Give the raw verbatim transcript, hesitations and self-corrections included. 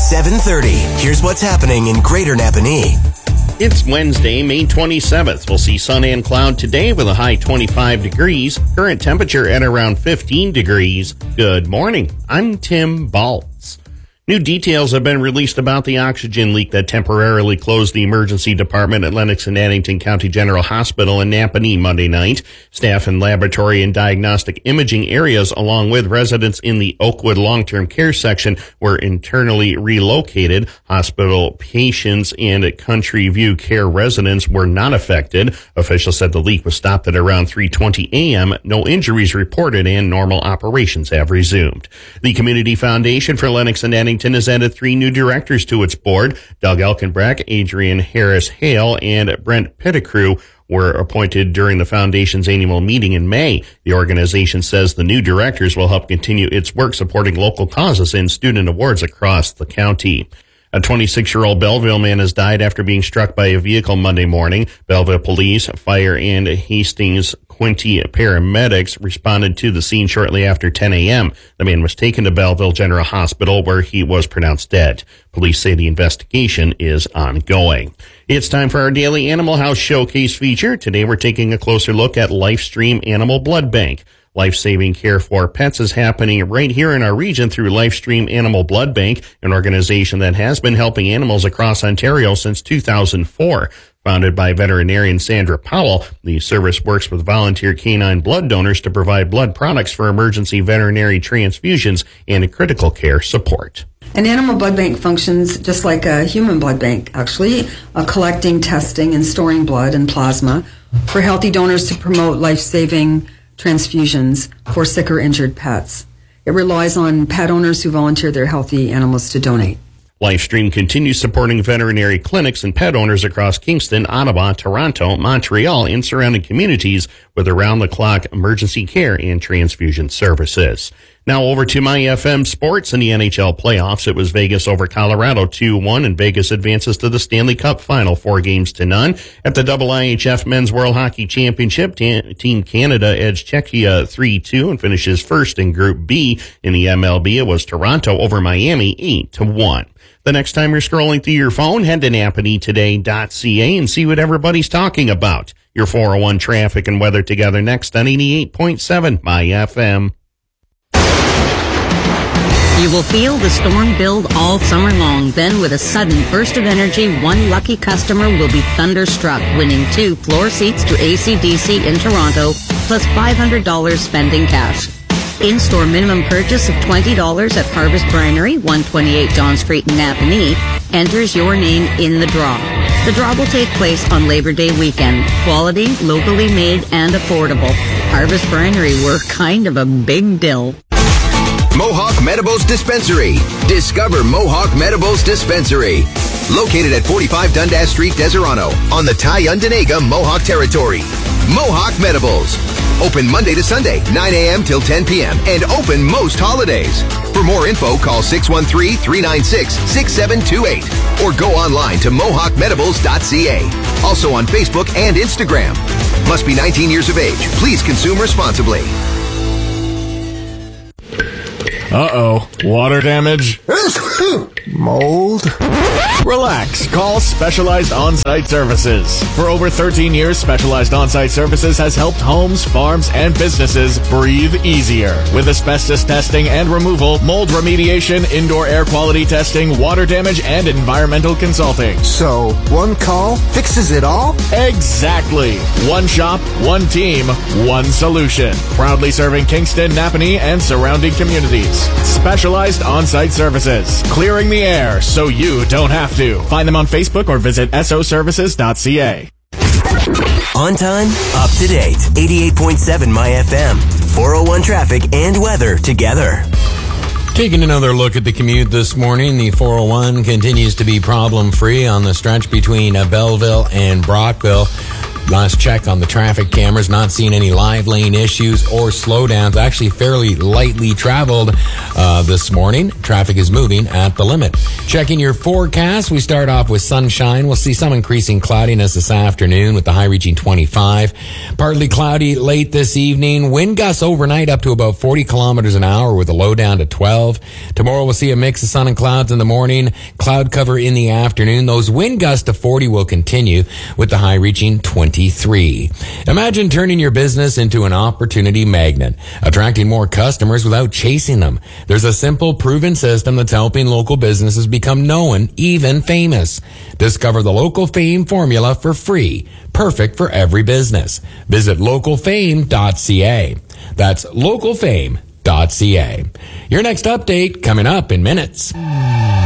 seven thirty. Here's what's happening in Greater Napanee. It's Wednesday, May twenty-seventh. We'll see sun and cloud today with a high twenty-five degrees. Current temperature at around fifteen degrees. Good morning. I'm Tim Baltz. New details have been released about the oxygen leak that temporarily closed the emergency department at Lennox and Addington County General Hospital in Napanee Monday night. Staff in laboratory and diagnostic imaging areas, along with residents in the Oakwood long-term care section, were internally relocated. Hospital patients and Country View Care residents were not affected. Officials said the leak was stopped at around three twenty a.m. No injuries reported and normal operations have resumed. The Community Foundation for Lennox and Addington has added three new directors to its board. Doug Elkenbreck, Adrian Harris-Hale, and Brent Pettigrew were appointed during the foundation's annual meeting in May. The organization says the new directors will help continue its work supporting local causes and student awards across the county. A twenty-six-year-old Belleville man has died after being struck by a vehicle Monday morning. Belleville police, fire, and Hastings Quinte paramedics responded to the scene shortly after ten a.m. The man was taken to Belleville General Hospital, where he was pronounced dead. Police say the investigation is ongoing. It's time for our daily Animal House Showcase feature. Today we're taking a closer look at LifeStream Animal Blood Bank. Life-saving care for pets is happening right here in our region through LifeStream Animal Blood Bank, an organization that has been helping animals across Ontario since two thousand four. Founded by veterinarian Sandra Powell, the service works with volunteer canine blood donors to provide blood products for emergency veterinary transfusions and critical care support. An animal blood bank functions just like a human blood bank, actually, uh, collecting, testing, and storing blood and plasma for healthy donors to promote life-saving transfusions for sick or injured pets. It relies on pet owners who volunteer their healthy animals to donate. LifeStream continues supporting veterinary clinics and pet owners across Kingston, Ottawa, Toronto, Montreal, and surrounding communities with around-the-clock emergency care and transfusion services. Now over to My F M Sports and the N H L playoffs. It was Vegas over Colorado two one, and Vegas advances to the Stanley Cup final four games to none. At the I I H F Men's World Hockey Championship, Team Canada edged Czechia three two and finishes first in Group B. In the M L B, it was Toronto over Miami eight to one. The next time you're scrolling through your phone, head to Napanee Today dot C A and see what everybody's talking about. Your four oh one traffic and weather together next on eighty-eight point seven My F M. You will feel the storm build all summer long. Then, with a sudden burst of energy, one lucky customer will be thunderstruck, winning two floor seats to A C D C in Toronto, plus five hundred dollars spending cash. In-store minimum purchase of twenty dollars at Harvest Brinery, one twenty-eight John Street in Napanee, enters your name in the draw. The draw will take place on Labor Day weekend. Quality, locally made, and affordable. Harvest Brinery, we're kind of a big deal. Mohawk Meadows Dispensary. Discover Mohawk Meadows Dispensary. Located at forty-five Dundas Street, Deserano, on the Tyundinaga Mohawk Territory. Mohawk Meadows. Open Monday to Sunday, nine a.m. till ten p.m. and open most holidays. For more info, call six one three, three nine six, six seven two eight or go online to mohawk meadows dot c a. Also on Facebook and Instagram. Must be nineteen years of age. Please consume responsibly. Uh-oh. Water damage? Mold? Relax. Call Specialized On-Site Services. For over thirteen years, Specialized On-Site Services has helped homes, farms, and businesses breathe easier. With asbestos testing and removal, mold remediation, indoor air quality testing, water damage, and environmental consulting. So, one call fixes it all? Exactly. One shop, one team, one solution. Proudly serving Kingston, Napanee, and surrounding communities. Specialized On-Site Services. Clearing the air so you don't have to. Find them on Facebook or visit S O services dot c a. On time, up to date. eighty-eight point seven My F M. four oh one traffic and weather together. Taking another look at the commute this morning, the four oh one continues to be problem-free on the stretch between uh, Belleville and Brockville. Last check on the traffic cameras, not seeing any live lane issues or slowdowns. Actually fairly lightly traveled uh, this morning. Traffic is moving at the limit. Checking your forecast, we start off with sunshine. We'll see some increasing cloudiness this afternoon with the high reaching twenty-five. Partly cloudy late this evening. Wind gusts overnight up to about forty kilometers an hour with a low down to twelve. Tomorrow we'll see a mix of sun and clouds in the morning. Cloud cover in the afternoon. Those wind gusts to forty will continue with the high reaching twenty-three. Imagine turning your business into an opportunity magnet, attracting more customers without chasing them. There's a simple, proven system that's helping local businesses become known, even famous. Discover the Local Fame formula for free, perfect for every business. Visit local fame dot c a. That's local fame dot c a. Your next update coming up in minutes.